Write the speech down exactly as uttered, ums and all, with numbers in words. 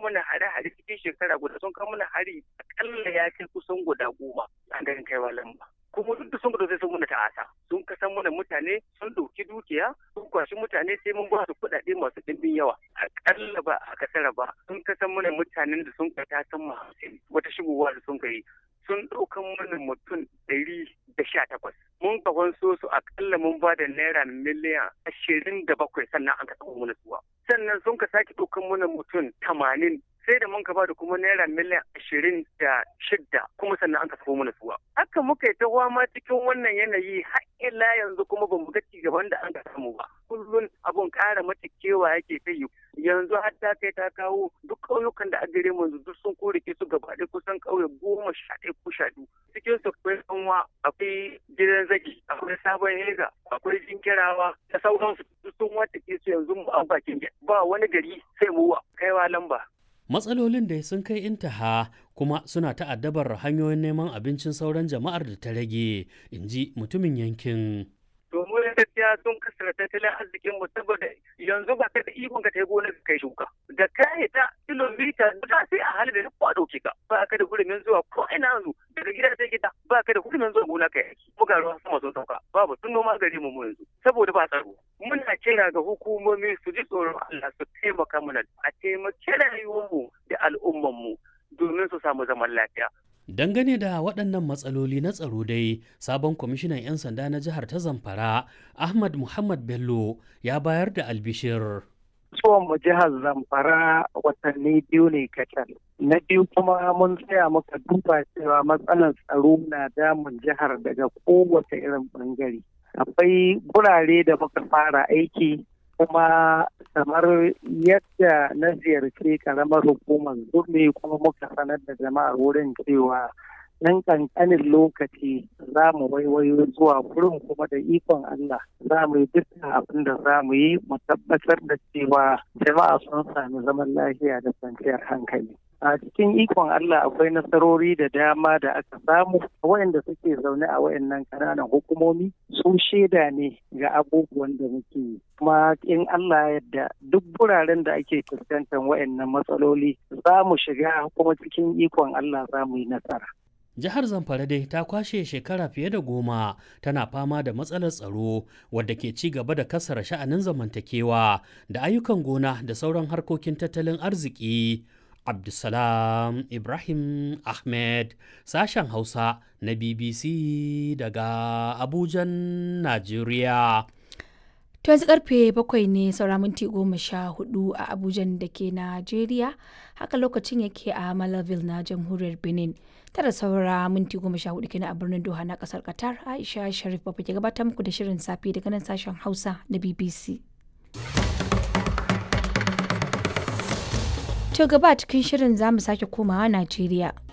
mana hare-hare cikin shekara guda sun kawo mana hari akalla ya kai kusan guda goma a garin Kaiwa Lamba. Kuma duk da sun gudu sai sun muna ta'asa sun kasan mana mutane sun ɗauki dukiya sun kwashi mutane sai mun ba su kuɗaɗe masu ɗimbin yawa akalla ba a kasara ba sun kasan mana mutanen da sun kai ta san mu hamsin wata shigowa da sun kai sun ɗaukan mana mutum ɗari da sha takwas mun ka wanso su akalla mun ba da naira miliyan ashirin da bakwai sannan an ka taɓa mana suwa sannan sun ka sake ɗaukan mana mutum tamanin sai da mun ka ba da kuma naira miliyan ashirin da shidda kuma sannan an ka taɓa mana suwa haka muka yi ta ma cikin wannan yanayi har ila yanzu kuma ba mu ga cigaban da an ka samu ba kullum abun ƙara mata kewa yake ta yi yanzu har ta kai ta kawo duk ƙauyukan da a gare mu duk sun korike su gaba ɗaya kusan ƙauye goma sha ɗaya ko sha biyu cikin su akwai kanwa akwai gidan zagi akwai sabon hega akwai jinkirawa da sauransu duk sun wata ke su yanzu mu an bakin ba wani gari sai mu Kaiwa Lamba. Matsalolin da sun kai intaha kuma suna ta'addabar hanyoyin neman abincin sauran jama'ar da ta rage, in ji mutumin yankin. Domin gaskiya sun kasar tattalin arzikin mu saboda yanzu ba ka da ikon ka ta yi gonar ka kai shuka. Da kai ta kilomita guda sai a hali da duk a ɗauke ka. Ba ka da hurumin zuwa ko ina yanzu daga gida sai gida ba ka da hurumin zuwa gona ka yaki. Buga ruwan sama sun sauka babu sun noma gari mu yanzu saboda ba tsaro. Muna kira ga hukumomi su ji tsoron Allah su taimaka mana a taimaki rayuwarmu da al'ummarmu domin su samu zaman lafiya. Dangane da waɗannan matsaloli na tsaro dai, sabon kwamishinan 'yan sanda na jihar ta Zamfara, Ahmad Muhammad Bello, ya bayar da albishir. Tsohon mu jihar Zamfara watanni biyu ne kacal. Na biyu kuma mun tsaya muka duba cewa matsalar tsaro na damun jihar daga kowace irin bangare. Akwai gurare da muka fara aiki kuma kamar yadda na ziyarci karamar hukumar Zurmi kuma muka sanar da jama'ar wurin cewa nan kankanin lokaci za mu waiwayo zuwa wurin kuma da ikon Allah za mu yi dukkan abin da za mu yi mu tabbatar da cewa jama'a sun sami zaman lafiya da kwanciyar hankali. A cikin ikon Allah akwai nasarori da dama da aka samu waɗanda suke zaune a waɗannan ƙananan hukumomi sun shaida ne ga abubuwan da muke yi. Kuma in Allah yadda duk wuraren da ake fuskantar waɗannan matsaloli za mu shiga kuma cikin ikon Allah za mu yi nasara. Jihar Zamfara dai ta kwashe shekara fiye da goma tana fama da matsalar tsaro wadda ke ci gaba da kassara sha'anin zamantakewa da ayyukan gona da sauran harkokin tattalin arziki. Abdulsalam Ibrahim Ahmed, sashen Hausa na B B C daga Abujan, Najeriya. To yanzu karfe bakwai ne saura minti goma sha hudu a Abujan da ke Najeriya, haka lokacin yake a Malaville na jamhuriyar Benin. Tara saura minti goma sha hudu kenan a birnin Doha na kasar Qatar. Aisha Sharif Baba ke gabatar muku da shirin safe daga nan sashen Hausa na B B C. To gaba cikin shirin za mu sake komawa Najeriya.